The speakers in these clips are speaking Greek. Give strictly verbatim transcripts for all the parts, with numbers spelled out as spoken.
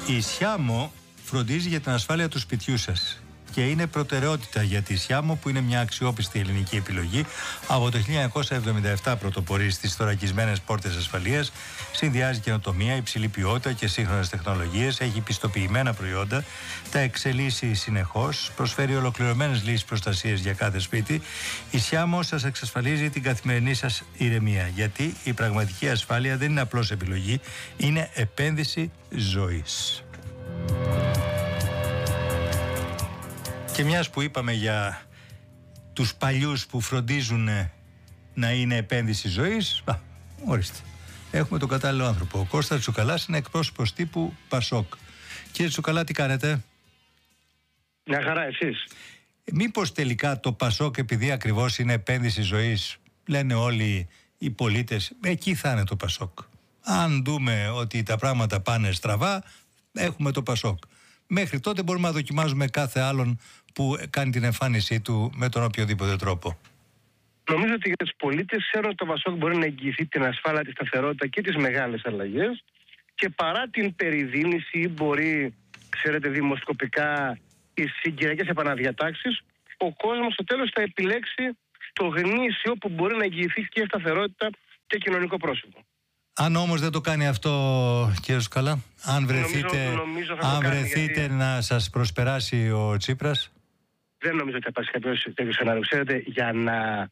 Η Σιάμο φροντίζει για την ασφάλεια του σπιτιού σας και είναι προτεραιότητα για τη Σιάμο, που είναι μια αξιόπιστη ελληνική επιλογή. Από το χίλια εννιακόσια εβδομήντα επτά πρωτοπορεί στις θωρακισμένες πόρτες ασφαλείας, συνδυάζει καινοτομία, υψηλή ποιότητα και σύγχρονες τεχνολογίες, έχει πιστοποιημένα προϊόντα, τα εξελίσσει συνεχώς, προσφέρει ολοκληρωμένες λύσεις προστασίας για κάθε σπίτι. Η Σιάμο σας εξασφαλίζει την καθημερινή σας ηρεμία, γιατί η πραγματική ασφάλεια δεν είναι απλώς επιλογή, είναι επένδυση ζωής. Και μιας που είπαμε για τους παλιούς που φροντίζουν να είναι επένδυση ζωής, α, ορίστε, έχουμε τον κατάλληλο άνθρωπο. Ο Κώστας Τσουκαλάς είναι εκπρόσωπος τύπου Πασόκ. Κύριε Τσουκαλά, τι κάνετε? Μια χαρά, εσείς? Μήπως τελικά το Πασόκ, επειδή ακριβώς είναι επένδυση ζωής, λένε όλοι οι πολίτες, εκεί θα είναι το Πασόκ. Αν δούμε ότι τα πράγματα πάνε στραβά, έχουμε το Πασόκ. Μέχρι τότε μπορούμε να δοκιμάζουμε κάθε άλλον που κάνει την εμφάνισή του με τον οποιοδήποτε τρόπο. Νομίζω ότι για τους πολίτες ξέρουν ότι το Πασόκ μπορεί να εγγυηθεί την ασφάλεια, τη σταθερότητα και τις μεγάλες αλλαγές, και παρά την περιδίνηση ή μπορεί, ξέρετε, δημοσκοπικά τις συγκυριακές επαναδιατάξεις, ο κόσμος στο τέλος θα επιλέξει το γνήσιο που μπορεί να εγγυηθεί και σταθερότητα και κοινωνικό πρόσωπο. Αν όμως δεν το κάνει αυτό, κύριε Τσουκαλά, αν βρεθείτε, νομίζω, νομίζω αν κάνει, βρεθείτε γιατί... να σας προσπεράσει ο Τσίπρας. Δεν νομίζω ότι θα υπάρξει κάποιο τέτοιο σενάριο. Ξέρετε, για να...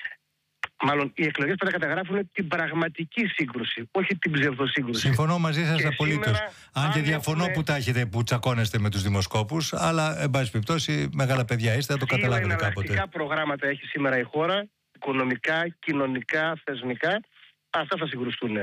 Μάλλον οι εκλογές πρέπει να καταγράφουν την πραγματική σύγκρουση, όχι την ψευδοσύγκρουση. Συμφωνώ μαζί σας απολύτως. Αν και διαφωνώ έχουμε... που τα έχετε, που τσακώνεστε με τους δημοσκόπους, αλλά εν πάση περιπτώσει μεγάλα παιδιά είστε, θα το καταλάβετε κάποτε. Δύο προγράμματα έχει σήμερα η χώρα, οικονομικά, κοινωνικά, θεσμικά. Αυτά θα συγκρουστούν.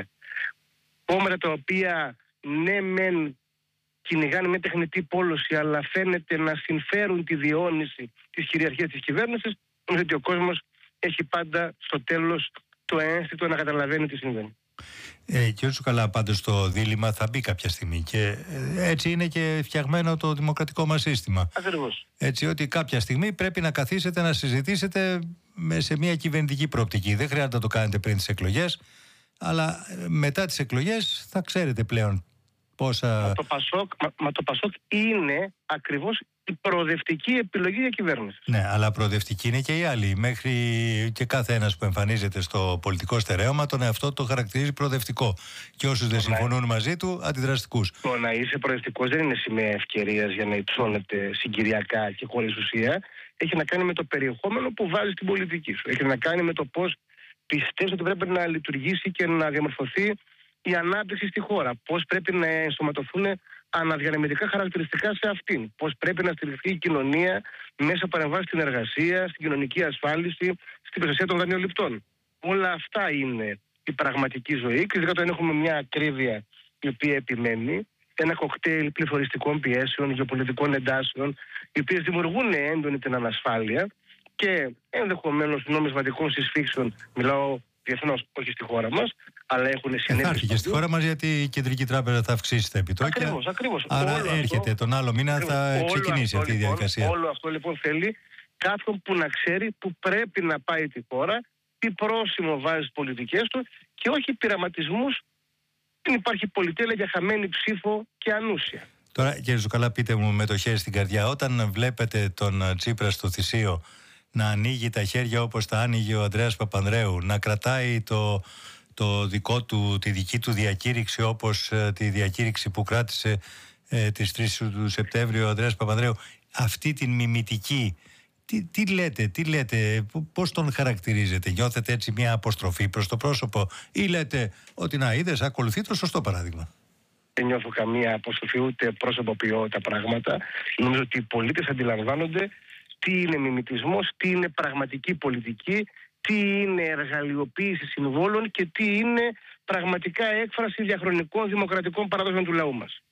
Κόμματα τα οποία ναι μεν κυνηγάνε με τεχνητή πόλωση, αλλά φαίνεται να συμφέρουν τη διαιώνιση της κυριαρχίας της κυβέρνησης, νομίζω ότι ο κόσμος έχει πάντα στο τέλος το ένστικτο να καταλαβαίνει τι συμβαίνει. Ε, κύριε Τσουκαλά, πάντως το δίλημμα θα μπει κάποια στιγμή και έτσι είναι και φτιαγμένο το δημοκρατικό μας σύστημα. Ακριβώς. Έτσι ότι κάποια στιγμή πρέπει να καθίσετε να συζητήσετε σε μια κυβερνητική προοπτική. Δεν χρειάζεται να το κάνετε πριν τις εκλογές, αλλά μετά τις εκλογές θα ξέρετε πλέον πόσα... Μα το Πασόκ, μα, μα το Πασόκ είναι ακριβώς η προοδευτική επιλογή για κυβέρνηση. Ναι, αλλά προοδευτική είναι και οι άλλοι. Μέχρι και κάθε ένας που εμφανίζεται στο πολιτικό στερέωμα τον εαυτό το χαρακτηρίζει προοδευτικό. Και όσους δεν συμφωνούν μαζί του, αντιδραστικούς. Το να είσαι προοδευτικός δεν είναι σημαία ευκαιρίας για να υψώνεται συγκυριακά και χωρίς ουσία. Έχει να κάνει με το περιεχόμενο που βάζεις στην πολιτική σου. Έχει να κάνει με το πώς πιστεύεις ότι πρέπει να λειτουργήσει και να διαμορφωθεί η ανάπτυξη στη χώρα. Πώς πρέπει να ενσωματωθούν αναδιανεμητικά χαρακτηριστικά σε αυτήν. Πώς πρέπει να στηριχθεί η κοινωνία μέσα παρεμβάσει στην εργασία, στην κοινωνική ασφάλιση, στην προστασία των δανειοληπτών. Όλα αυτά είναι η πραγματική ζωή. Και ειδικά όταν έχουμε μια ακρίβεια η οποία επιμένει, ένα κοκτέιλ πληθωριστικών πιέσεων, γεωπολιτικών εντάσεων, οι οποίες δημιουργούν έντονη την ανασφάλεια και ενδεχομένως νομισματικών συσφίξεων, μιλάω διεθνώς, όχι στη χώρα μας, αλλά έχουν συνέπειες. Θα έρθει και στη χώρα μας, γιατί η Κεντρική Τράπεζα θα αυξήσει τα επιτόκια. Ακριβώς, ακριβώς. Άρα όλο έρχεται αυτό, τον άλλο μήνα, ακριβώς, θα ξεκινήσει αυτή η λοιπόν, διαδικασία. Όλο αυτό λοιπόν θέλει κάποιον που να ξέρει που πρέπει να πάει τη χώρα, τι πρόσημο βάζει στις πολιτικές του και όχι πειραματισμούς. Δεν υπάρχει πολυτέλεια για χαμένη ψήφο και ανούσια. Τώρα, κύριε Τσουκαλά, πείτε μου με το χέρι στην καρδιά, όταν βλέπετε τον Τσίπρα στο θυσίο να ανοίγει τα χέρια όπως τα άνοιγε ο Ανδρέας Παπανδρέου, να κρατάει το, το δικό του, τη δική του διακήρυξη όπως ε, τη διακήρυξη που κράτησε ε, τις τρεις του Σεπτέμβριου ο Ανδρέας Παπανδρέου, αυτή την μιμητική, τι, τι λέτε, τι λέτε, πώς τον χαρακτηρίζετε? Νιώθετε έτσι μια αποστροφή προς το πρόσωπο ή λέτε ότι να είδες, ακολουθεί το σωστό παράδειγμα? Δεν νιώθω καμία αποστροφή, ούτε πρόσωποποιώ τα πράγματα. Νομίζω ότι οι πολίτες αντιλαμβάνονται τι είναι μιμητισμός, τι είναι πραγματική πολιτική, τι είναι εργαλειοποίηση συμβόλων και τι είναι πραγματικά έκφραση διαχρονικών δημοκρατικών παραδόσεων του λαού μας.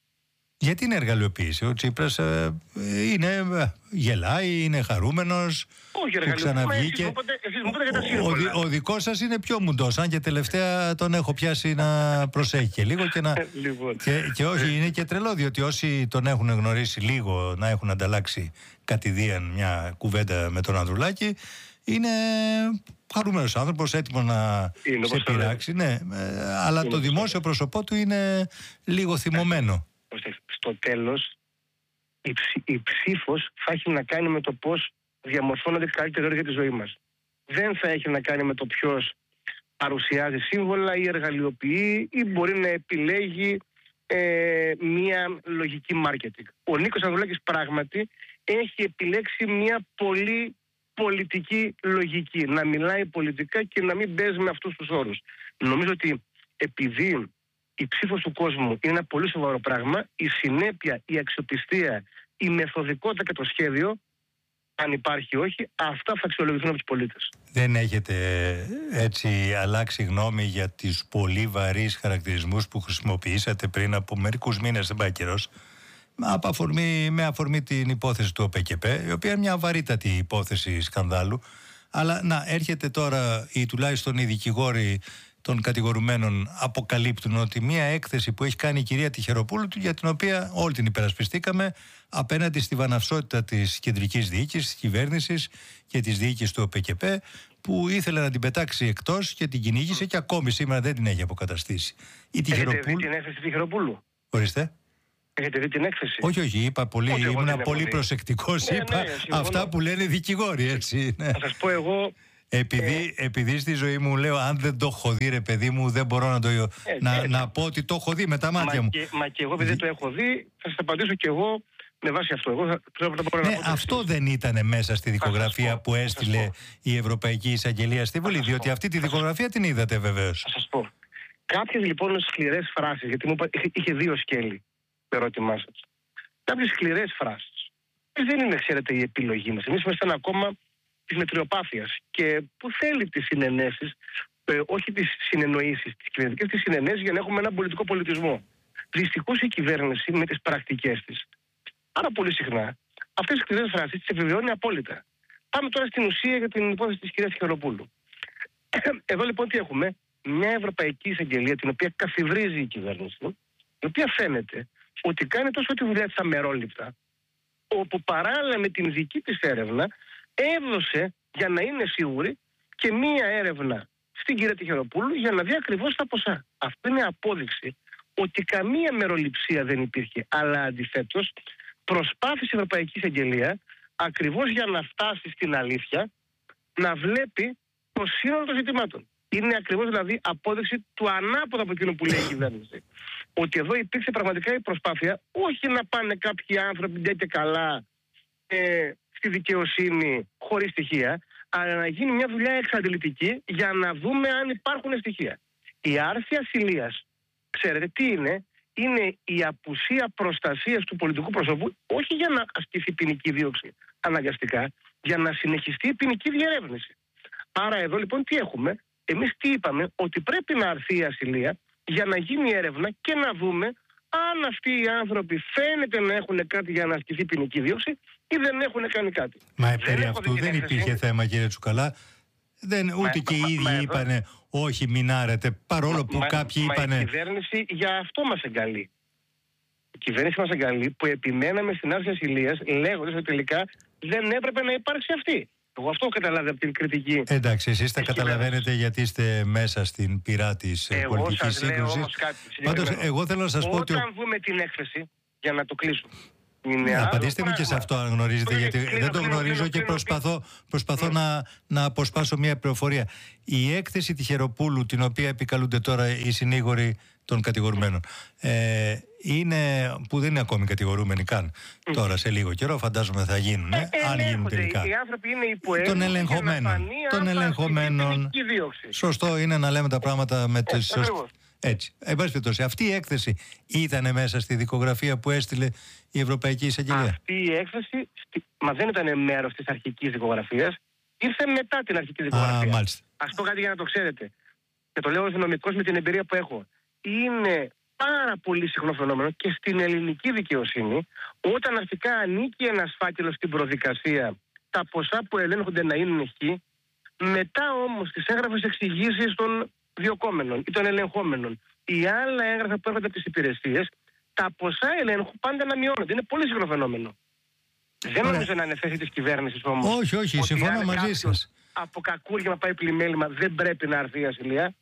Γιατί είναι εργαλειοποίηση? Ο Τσίπρας ε, είναι, ε, γελάει, είναι χαρούμενος. Όχι, που ξαναβγήκε. Εσείς μου πείτε για τα σύμβολα. Ο, ο, ο δικός σας είναι πιο μουντός, αν και τελευταία τον έχω πιάσει να προσέχει και λίγο και να... λοιπόν. και, και όχι, είναι και τρελό, διότι όσοι τον έχουν γνωρίσει λίγο, να έχουν ανταλλάξει κατηδίαν μια κουβέντα με τον Ανδρουλάκη, είναι χαρούμενος άνθρωπος, έτοιμος να είναι σε πειράξει. Ναι, ε, αλλά είναι το δημόσιο πρόσωπό του είναι λίγο θυμωμένο. στο τέλος η, ψη, η ψήφος θα έχει να κάνει με το πώς διαμορφώνονται καλύτερη ώρα για τη ζωή μας. Δεν θα έχει να κάνει με το ποιος παρουσιάζει σύμβολα ή εργαλειοποιεί ή μπορεί να επιλέγει ε, μια λογική marketing. Ο Νίκος Ανδρουλάκης πράγματι έχει επιλέξει μια πολύ πολιτική λογική. Να μιλάει πολιτικά και να μην παίζει με αυτούς τους όρους. Νομίζω ότι επειδή η ψήφος του κόσμου είναι ένα πολύ σοβαρό πράγμα, η συνέπεια, η αξιοπιστία, η μεθοδικότητα και το σχέδιο, αν υπάρχει όχι, αυτά θα αξιολογηθούν από τους πολίτες. Δεν έχετε έτσι αλλάξει γνώμη για τις πολύ βαρύς χαρακτηρισμούς που χρησιμοποιήσατε πριν από μερικούς μήνες, δεν πάει καιρός, από αφορμή, με αφορμή την υπόθεση του ΟΠΕΚΕΠ, η οποία είναι μια βαρύτατη υπόθεση σκανδάλου, αλλά να έρχεται τώρα ή τουλάχιστον οι δικηγόροι των κατηγορουμένων αποκαλύπτουν ότι μια έκθεση που έχει κάνει η κυρία Τυχεροπούλου, για την οποία όλη την υπερασπιστήκαμε απέναντι στη βαναυσότητα της κεντρικής διοίκησης, της κυβέρνησης και της διοίκησης του ΟΠΕΚΕΠ, που ήθελε να την πετάξει εκτός και την κυνήγησε και ακόμη σήμερα δεν την έχει αποκαταστήσει. Η Τυχεροπούλου... Έχετε δει την έκθεση Τυχεροπούλου? Ορίστε. Έχετε δει την έκθεση? Όχι, όχι, είπα πολύ, ήμουν πολύ προσεκτικός, ναι, είπα ναι, αυτά που λένε δικηγόροι, έτσι. Ναι. Θα σας πω εγώ... Επειδή, ε, επειδή στη ζωή μου λέω, αν δεν το έχω δει, ρε παιδί μου, δεν μπορώ να, το, ε, να, να πω ότι το έχω δει με τα μάτια μα μου. Και, μα και εγώ, επειδή δεν το έχω δει, θα σας απαντήσω και εγώ με βάση αυτό. Εγώ θα, θα, θα ναι, να αυτό εσείς. Δεν ήταν μέσα στη δικογραφία που έστειλε η Ευρωπαϊκή Εισαγγελία στη Βουλή, διότι αυτή τη δικογραφία την είδατε βεβαίως. Θα σας πω. Κάποιες λοιπόν σκληρές φράσεις, γιατί μου είχε, είχε δύο σκέλη το ερώτημά σας. Κάποιες σκληρές φράσεις. Δεν είναι, ξέρετε, η επιλογή μας. Εμείς είμαστε ένα κόμμα της μετριοπάθειας και που θέλει τις συνενέσεις, ε, όχι τις συνεννοήσεις, τις κυβερνητικές, τις συνενέσεις για να έχουμε έναν πολιτικό πολιτισμό. Δυστυχώς η κυβέρνηση με τις πρακτικές της, πάρα πολύ συχνά, αυτές τις σκληρές φράσεις τις επιβεβαιώνει απόλυτα. Πάμε τώρα στην ουσία για την υπόθεση της κυρίας Τυχεροπούλου. Εδώ λοιπόν τι έχουμε? Μια Ευρωπαϊκή Εισαγγελία την οποία καθιβρίζει η κυβέρνηση, η οποία φαίνεται ότι κάνει τόσο τη δουλειά της αμερόληπτα, όπου παράλληλα με την δική της έρευνα έδωσε, για να είναι σίγουρη, και μία έρευνα στην κυρία Τυχεροπούλου για να δει ακριβώς τα ποσά. Αυτό είναι απόδειξη ότι καμία μεροληψία δεν υπήρχε, αλλά αντιθέτως προσπάθησε η Ευρωπαϊκή Εισαγγελία ακριβώς για να φτάσει στην αλήθεια να βλέπει το σύνολο των ζητημάτων. Είναι ακριβώς δηλαδή απόδειξη του ανάποδα από εκείνο που λέει η κυβέρνηση. Ότι εδώ υπήρξε πραγματικά η προσπάθεια όχι να πάνε κάποιοι άνθρωποι ντε και καλά ε, στη δικαιοσύνη χωρίς στοιχεία, αλλά να γίνει μια δουλειά εξαντλητική για να δούμε αν υπάρχουν στοιχεία. Η άρση ασυλίας, ξέρετε τι είναι? Είναι η απουσία προστασίας του πολιτικού προσώπου, όχι για να ασκηθεί ποινική δίωξη αναγκαστικά, για να συνεχιστεί η ποινική διερεύνηση. Άρα εδώ λοιπόν τι έχουμε? Εμείς τι είπαμε? Ότι πρέπει να αρθεί η ασυλία για να γίνει έρευνα και να δούμε αν αυτοί οι άνθρωποι φαίνεται να έχουν κάτι για να ασκηθεί ποινική δίωξη ή δεν έχουν κάνει κάτι. Μα περί αυτού δεν υπήρχε θέμα, κύριε Τσουκαλά. Δεν, ούτε μα, και οι ίδιοι είπανε όχι μην άρετε, παρόλο μα, που μα, κάποιοι μα είπανε... η κυβέρνηση για αυτό μας εγκαλεί. Η κυβέρνηση μας εγκαλεί που επιμέναμε στην άρση ασυλίας λέγοντας ότι τελικά δεν έπρεπε να υπάρξει αυτή. Εγώ αυτό καταλάβει από την κριτική. Εντάξει, εσείς τα καταλαβαίνετε γιατί είστε μέσα στην πυρά της πολιτικής σύγκρουσης. Πάντως, εγώ θέλω να σας πω ότι... Όταν δούμε την έκθεση, για να το κλείσουμε. Ναι, απαντήστε μου και σε αυτό αν γνωρίζετε, γιατί δεν το γνωρίζω και προσπαθώ, προσπαθώ να, να αποσπάσω μια πληροφορία. Η έκθεση Τυχεροπούλου, την οποία επικαλούνται τώρα οι συνήγοροι των κατηγορουμένων, ε, είναι, που δεν είναι ακόμη κατηγορούμενοι καν. Mm. Τώρα σε λίγο καιρό φαντάζομαι θα γίνουν, ε, ε, αν γίνουν τελικά. Οι άνθρωποι είναι υπό των ελεγχομένων. Των ελεγχομένων. Σωστό είναι να λέμε τα πράγματα με τις σωστές. Έτσι. Εν πάση περιπτώσει, αυτή η έκθεση ήταν μέσα στη δικογραφία που έστειλε η Ευρωπαϊκή Εισαγγελία. Αυτή η έκθεση, μα δεν ήταν μέρος της αρχικής δικογραφίας, ήρθε μετά την αρχική δικογραφία. Α, μάλιστα. Ας πω κάτι για να το ξέρετε. Και το λέω ως νομικός με την εμπειρία που έχω. Είναι πάρα πολύ συχνό φαινόμενο και στην ελληνική δικαιοσύνη, όταν αρχικά ανήκει ένας φάκελος στην προδικασία, τα ποσά που ελέγχονται να είναι εκεί, μετά όμως τις έγγραφες εξηγήσεις των διοκόμενων ή των ελεγχόμενων ή άλλα έγγραφα που έρχονται από τις υπηρεσίες, τα ποσά ελέγχου πάντα να μειώνονται. Είναι πολύ συχνό φαινόμενο. Δεν νομίζω να είναι θέση της κυβέρνησης όμως. Όχι, όχι, συμφωνώ μαζί σας. Από κακούργημα πάει πλημέλημα, δεν πρέπει να αρθεί η ασυλία.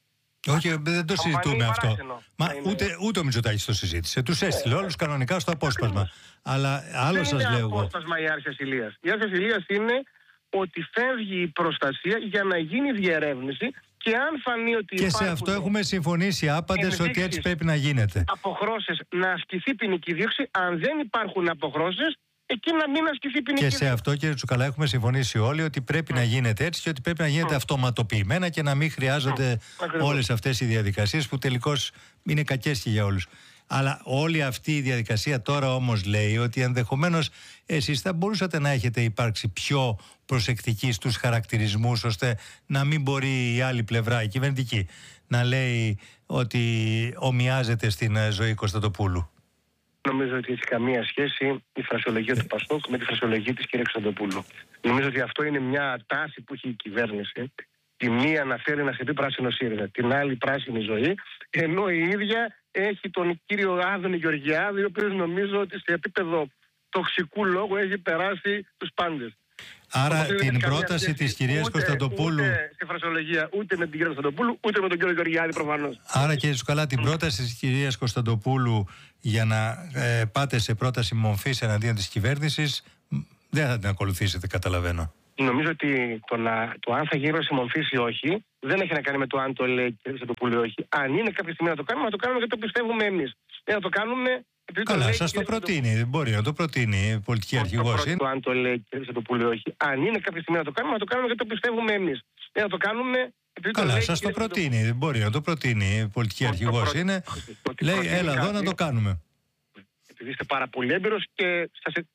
Όχι, δεν το συζητούμε αυτό. Μα είναι... ούτε, ούτε ο Μητσοτάκης το συζήτησε. Τους έστειλε όλους κανονικά στο απόσπασμα. Αλλά άλλο σας λέω εγώ. Δεν είναι απόσπασμα η άρση ασυλίας. Η άρση ασυλίας είναι ότι φεύγει η προστασία για να γίνει διερεύνηση και αν φανεί ότι. Και σε αυτό έχουμε συμφωνήσει άπαντες ότι έτσι πρέπει να γίνεται. Αποχρώσεις να ασκηθεί ποινική δίωξη. Αν δεν υπάρχουν αποχρώσεις, εκεί να μην ασκηθεί ποινική δίωξη. Και σε αυτό, κύριε Τσουκαλά, έχουμε συμφωνήσει όλοι ότι πρέπει mm. να γίνεται έτσι και ότι πρέπει να γίνεται mm. αυτοματοποιημένα και να μην χρειάζονται mm. όλες αυτές οι διαδικασίες που τελικώς είναι κακές και για όλους. Αλλά όλη αυτή η διαδικασία τώρα όμως λέει ότι ενδεχομένως εσείς θα μπορούσατε να έχετε υπάρξει πιο προσεκτικοί στους χαρακτηρισμούς, ώστε να μην μπορεί η άλλη πλευρά, η κυβερνητική, να λέει ότι ομοιάζεται στην ζωή Κωνσταντοπούλου. Νομίζω ότι έχει καμία σχέση η φρασιολογία του Πασόκ με τη φρασιολογία της κυρίας Κωνσταντοπούλου. Νομίζω ότι αυτό είναι μια τάση που έχει η κυβέρνηση. Τη μία να θέλει να σε πει πράσινο ΣΥΡΙΖΑ, την άλλη πράσινη ζωή, ενώ η ίδια έχει τον κύριο Άδωνη Γεωργιάδη, ο οποίος νομίζω ότι σε επίπεδο τοξικού λόγου έχει περάσει τους πάντες. Άρα την πρόταση της κυρίας ούτε, Κωνσταντοπούλου. Ούτε στη φρασιολογία, ούτε με την κυρία Κωνσταντοπούλου, ούτε με τον κύριο Γεωργιάδη προφανώς. Άρα, κύριε Τσουκαλά, την πρόταση της κυρίας Κωνσταντοπούλου για να ε, πάτε σε πρόταση μομφής εναντίον της κυβέρνησης, δεν θα την ακολουθήσετε, καταλαβαίνω. Νομίζω ότι το, να, το αν θα γίνει σε μομφή ή όχι δεν έχει να κάνει με το αν το λέει η κυρία Κωνσταντοπούλου ή όχι. Αν είναι κάποια στιγμή να το κάνουμε, να το κάνουμε γιατί το πιστεύουμε εμείς. Δεν να το κάνουμε. Καλά, σας το προτείνει. Μπορεί να το προτείνει. Η πολιτική αρχηγός είναι. Το αν το λέει η κυρία Κωνσταντοπούλου ή όχι. Αν είναι κάποια στιγμή να το κάνουμε, να το κάνουμε γιατί το πιστεύουμε εμείς. Δεν να το κάνουμε. Καλά, σας το προτείνει. Μπορεί να το προτείνει. Η πολιτική αρχηγός είναι. Λέει, έλα εδώ να το κάνουμε. Επειδή είστε πάρα πολύ έμπειρος και σας